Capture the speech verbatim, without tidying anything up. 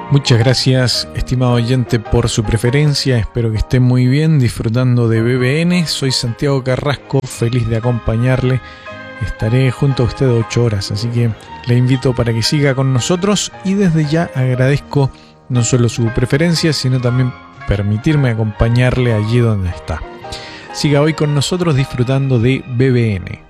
Muchas gracias, estimado oyente, por su preferencia. Espero que esté muy bien disfrutando de B B N. Soy Santiago Carrasco, feliz de acompañarle. Estaré junto a usted ocho horas, así que le invito para que siga con nosotros y desde ya agradezco no solo su preferencia, sino también permitirme acompañarle allí donde está. Siga hoy con nosotros disfrutando de B B N.